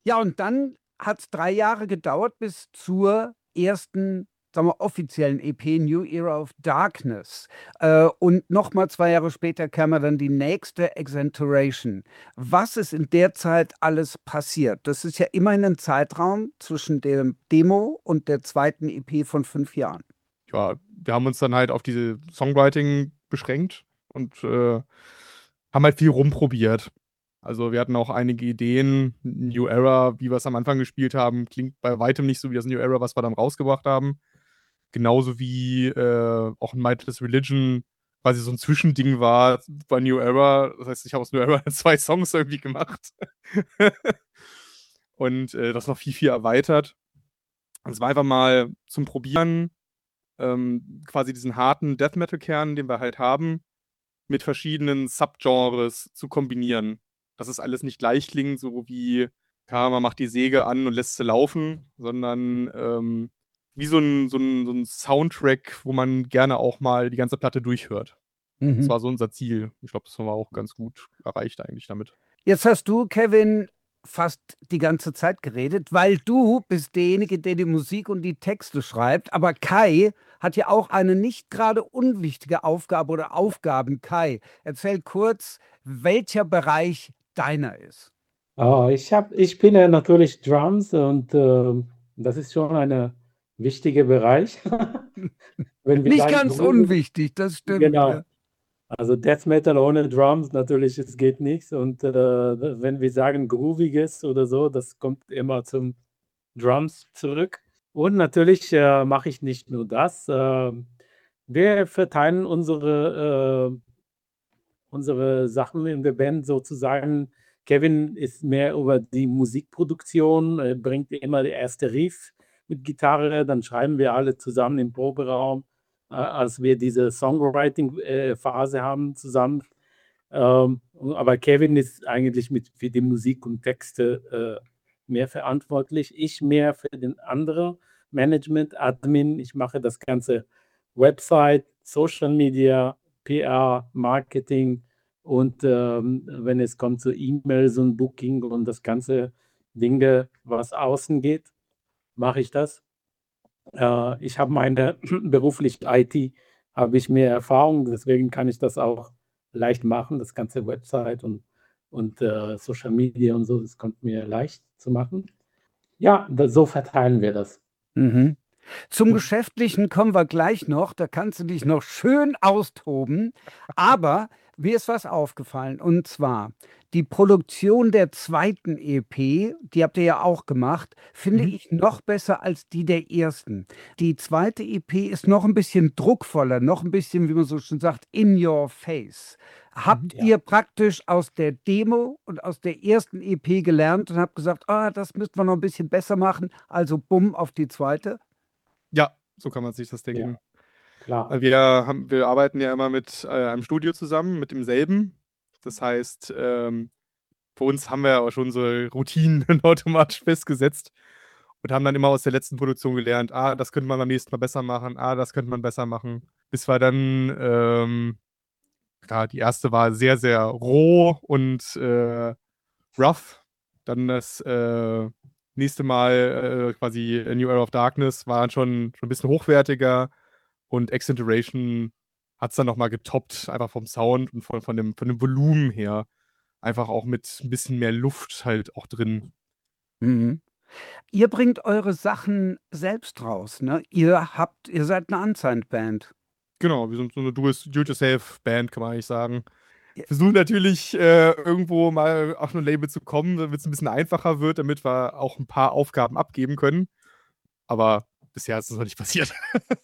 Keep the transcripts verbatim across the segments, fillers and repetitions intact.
Ja, und dann hat's drei Jahre gedauert bis zur ersten, sagen wir, offiziellen E P, New Era of Darkness. Äh, und noch mal zwei Jahre später kam ja dann die nächste, Exenteration. Was ist in der Zeit alles passiert? Das ist ja immerhin ein Zeitraum zwischen dem Demo und der zweiten E P von fünf Jahren. Ja, wir haben uns dann halt auf diese Songwriting beschränkt und, äh, haben halt viel rumprobiert. Also, wir hatten auch einige Ideen. New Era, wie wir's am Anfang gespielt haben, klingt bei weitem nicht so wie das New Era, was wir dann rausgebracht haben. Genauso wie, äh, auch Mindless Religion quasi so 'n Zwischending war bei New Era. Das heißt, ich habe aus New Era zwei Songs irgendwie gemacht. Und, äh, das noch viel, viel erweitert. Und es war einfach mal zum Probieren, ähm, quasi diesen harten Death-Metal-Kern, den wir halt haben, mit verschiedenen Subgenres zu kombinieren. Dass es alles nicht gleich klingt, so wie, ja, man macht die Säge an und lässt sie laufen, sondern, ähm, wie so 'n so 'n so 'n Soundtrack, wo man gerne auch mal die ganze Platte durchhört. Das Mhm. war so unser Ziel. Ich glaube, das haben wir auch ganz gut erreicht eigentlich damit. Jetzt hast du, Kevin, fast die ganze Zeit geredet, weil du bist derjenige, der die Musik und die Texte schreibt. Aber Kai hat ja auch eine nicht gerade unwichtige Aufgabe oder Aufgaben. Kai, erzähl kurz, welcher Bereich deiner ist. Ah, ich habe ich bin ja natürlich Drums und, ähm, das ist schon eine wichtige Bereich. Wenn wir Nicht sagen ganz Groove unwichtig, das stimmt, genau. ja. Also, Death Metal ohne Drums natürlich, es geht nichts und, äh, w wenn wir sagen Grooviges oder so, das kommt immer zum Drums zurück. Und natürlich, äh, mache ich nicht nur das. Ähm, wir verteilen unsere, äh unsere Sachen in der Band sozusagen. Kevin ist mehr über die Musikproduktion, er bringt immer der erste Riff mit Gitarre, dann schreiben wir alle zusammen im Proberaum, äh, als wir diese Songwriting, äh, Phase haben zusammen. Ähm, aber Kevin ist eigentlich mit für die Musik und Texte, äh, mehr verantwortlich. Ich mehr für den andere Management, Admin. Ich mache das ganze Website, Social Media, P R, Marketing und, ähm, wenn es kommt zu E-Mails und Booking und das ganze Dinge, was außen geht, mache ich das. Äh, ich habe meine beruflich I T habe ich mehr Erfahrung, deswegen kann ich das auch leicht machen, das ganze Website und und, äh, Social Media und so, das kommt mir leicht zu machen. Ja, da so verteilen wir das. Mhm. Zum Geschäftlichen kommen wir gleich noch, da kannst du dich noch schön austoben. Aber mir ist was aufgefallen, und zwar die Produktion der zweiten E P, die habt ihr ja auch gemacht, finde Mhm. ich noch besser als die der ersten. Die zweite E P ist noch 'n bisschen druckvoller, noch 'n bisschen, wie man so schön sagt, in your face. Mhm, Habt ja. ihr praktisch aus der Demo und aus der ersten E P gelernt und habt gesagt: „Ah, das müssten wir noch 'n bisschen besser machen“, also bumm auf die zweite? Ja, so kann man sich das Ja, denken. klar. Weil wir haben wir arbeiten ja immer mit, äh, einem Studio zusammen, mit demselben. Das heißt, ähm, für uns haben wir ja auch schon so Routinen automatisch festgesetzt und haben dann immer aus der letzten Produktion gelernt: „Ah, das könnte man beim nächsten Mal besser machen. Ah, das könnte man besser machen.“ Bis wir dann, ähm klar, die erste war sehr, sehr roh und, äh, rough. Dann das, äh, nächste Mal, äh, quasi New Era of Darkness war dann schon schon 'n bisschen hochwertiger und Exenteration hat's dann noch mal getoppt, einfach vom Sound und von von dem von dem Volumen her. Einfach auch mit 'n bisschen mehr Luft halt auch drin. Mhm. Ihr bringt eure Sachen selbst raus, ne? Ihr habt ihr seid 'ne Unsigned Band. Genau, wir sind so 'ne Do es Do-it-yourself-Band, kann man eigentlich sagen. J Versuchen natürlich, äh, irgendwo mal auf 'n Label zu kommen, damit's 'n bisschen einfacher wird, damit wir auch 'n paar Aufgaben abgeben können. Aber bisher ist das noch nicht passiert.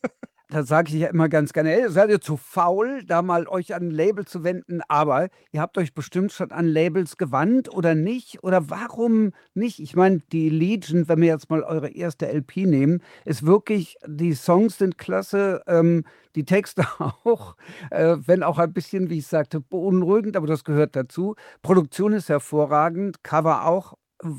Da sage ich ja immer ganz gerne: „Hey, seid ihr zu faul, da mal euch an 'n Label zu wenden?“ Aber ihr habt euch bestimmt schon an Labels gewandt oder nicht? Oder warum nicht? Ich meine, die Legion, wenn wir jetzt mal eure erste L P nehmen, ist wirklich die Songs sind klasse, ähm, die Texte auch, äh, wenn auch ein bisschen, wie ich sagte, beunruhigend, aber das gehört dazu. Produktion ist hervorragend, Cover auch.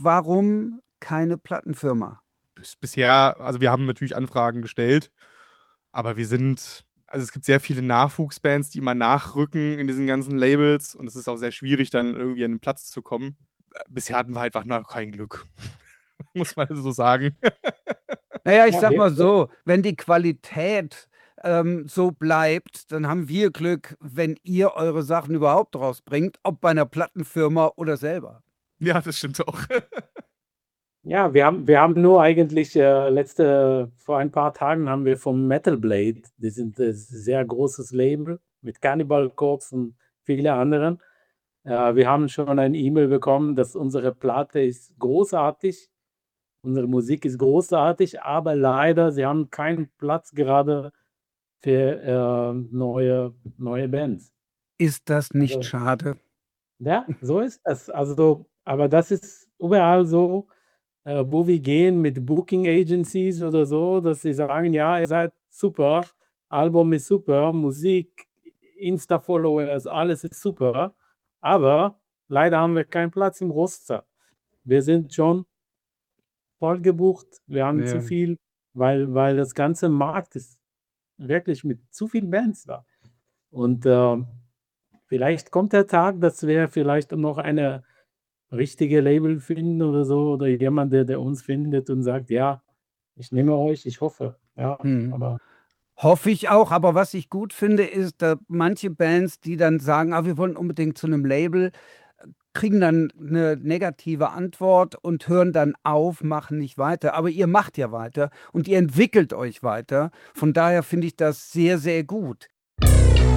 Warum keine Plattenfirma? Bis bisher also, wir haben natürlich Anfragen gestellt, aber wir sind also, es gibt sehr viele Nachwuchsbands, die immer nachrücken in diesen ganzen Labels und es ist auch sehr schwierig, dann irgendwie an 'nen Platz zu kommen. bisher hatten wir einfach noch kein Glück. Muss man so sagen. Naja, ich Ja, sag wir, mal so, wenn die Qualität ähm, so bleibt, dann haben wir Glück, wenn ihr eure Sachen überhaupt rausbringt, ob bei einer Plattenfirma oder selber. Ja, das stimmt auch. ja, wir haben, wir haben nur eigentlich äh, letzte, vor ein paar Tagen haben wir vom Metal Blade, die sind ein sehr großes Label mit Cannibal Corpse und viele anderen. Äh, wir haben schon ein E-Mail bekommen, dass unsere Platte ist großartig, unsere Musik ist großartig, aber leider, sie haben keinen Platz gerade für äh, neue, neue Bands. Ist das nicht Also, schade? ja, so ist es. Also, aber das ist überall so, äh, wo wir gehen mit Booking Agencies oder so, dass sie sagen, ja, ihr seid super, Album ist super, Musik, Insta-Followers, alles ist super, aber leider haben wir keinen Platz im Roster. Wir sind schon voll gebucht, wir haben zu Ja. viel, weil, weil das ganze Markt ist wirklich mit zu vielen Bands da. Und äh, vielleicht kommt der Tag, dass wir vielleicht noch eine richtige Label finden oder so, oder jemand, der, der uns findet und sagt, ja, ich nehme euch, ich hoffe. Ja, Hm. aber Hoffe ich auch, aber was ich gut finde, ist, dass manche Bands, die dann sagen, ah, wir wollen unbedingt zu einem Label, kriegen dann eine negative Antwort und hören dann auf, machen nicht weiter. Aber ihr macht ja weiter und ihr entwickelt euch weiter. Von daher finde ich das sehr, sehr gut.